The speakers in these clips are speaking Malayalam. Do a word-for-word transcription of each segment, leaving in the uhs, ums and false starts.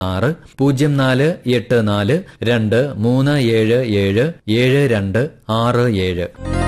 ആറ് പൂജ്യം നാല് എട്ട് നാല് രണ്ട് മൂന്ന് ഏഴ് ഏഴ് ഏഴ് രണ്ട് ആറ് ഏഴ്.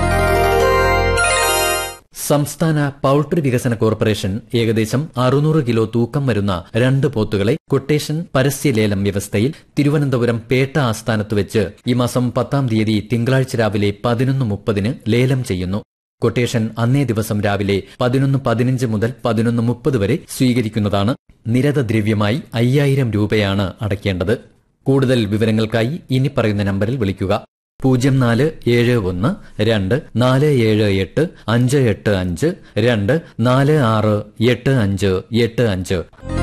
സംസ്ഥാന പൌൾട്രി വികസന കോർപ്പറേഷൻ ഏകദേശം അറുന്നൂറ് കിലോ തൂക്കം വരുന്ന രണ്ട് പോത്തുകളെ കൊട്ടേഷൻ പരസ്യലേലം വ്യവസ്ഥയിൽ തിരുവനന്തപുരം പേട്ട ആസ്ഥാനത്ത് വെച്ച് ഈ മാസം പത്താം തീയതി തിങ്കളാഴ്ച രാവിലെ പതിനൊന്ന് മുപ്പതിന് ലേലം ചെയ്യുന്നു. കൊട്ടേഷൻ അന്നേ ദിവസം രാവിലെ പതിനൊന്ന് പതിനഞ്ച് മുതൽ പതിനൊന്ന് മുപ്പത് വരെ സ്വീകരിക്കുന്നതാണ്. നിരത ദ്രവ്യമായി അയ്യായിരം രൂപയാണ് അടയ്ക്കേണ്ടത്. കൂടുതൽ വിവരങ്ങൾക്കായി ഇനി പറയുന്ന നമ്പറിൽ വിളിക്കുക. പൂജ്യം നാല് ഏഴ് ഒന്ന് രണ്ട് നാല് ഏഴ് എട്ട് അഞ്ച് എട്ട് അഞ്ച് രണ്ട് നാല് ആറ് എട്ട് അഞ്ച് എട്ട് അഞ്ച്.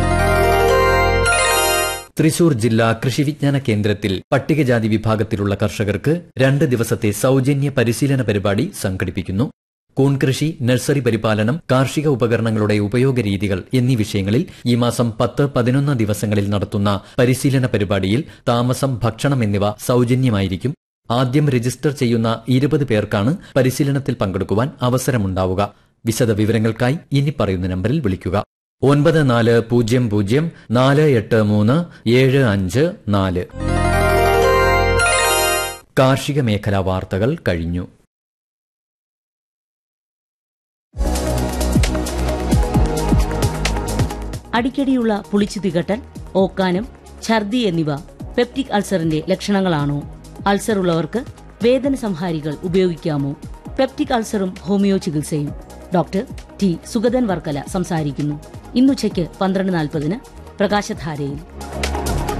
തൃശൂർ ജില്ലാ കൃഷി വിജ്ഞാന കേന്ദ്രത്തിൽ പട്ടികജാതി വിഭാഗത്തിലുള്ള കർഷകർക്ക് രണ്ട് ദിവസത്തെ സൌജന്യ പരിശീലന പരിപാടി സംഘടിപ്പിക്കുന്നു. കൂൺകൃഷി, നഴ്സറി പരിപാലനം, കാർഷിക ഉപകരണങ്ങളുടെ ഉപയോഗ രീതികൾ എന്നീ വിഷയങ്ങളിൽ ഈ മാസം പത്ത് പതിനൊന്ന് ദിവസങ്ങളിൽ നടത്തുന്ന പരിശീലന പരിപാടിയിൽ താമസം, ഭക്ഷണം എന്നിവ സൌജന്യമായിരിക്കും. ആദ്യം രജിസ്റ്റർ ചെയ്യുന്ന ഇരുപത് പേർക്കാണ് പരിശീലനത്തിൽ പങ്കെടുക്കുവാൻ അവസരമുണ്ടാവുക. വിശദ വിവരങ്ങൾക്കായി ഇനി പറയുന്ന നമ്പറിൽ വിളിക്കുക. ഒൻപത് നാല് പൂജ്യം പൂജ്യം നാല് എട്ട് മൂന്ന് ഏഴ് അഞ്ച് നാല്. കാർഷിക മേഖലാ വാർത്തകൾ കഴിഞ്ഞു. അടിക്കടിയുള്ള പുളിച്ചു തികട്ടൽ, ഓക്കാനം, ഛർദി എന്നിവ പെപ്റ്റിക് അൾസറിന്റെ ലക്ഷണങ്ങളാണോ? അൾസർ ഉള്ളവർക്ക് വേദന സംഹാരികൾ ഉപയോഗിക്കാമോ? പെപ്റ്റിക് അൾസറും ഹോമിയോ ചികിത്സയും. ഡോക്ടർ ടി സുഗതൻ വർക്കല സംസാരിക്കുന്നു. ഇന്നുച്ചയ്ക്ക് പന്ത്രണ്ട് നാൽപ്പതിന് പ്രകാശധാരയിൽ.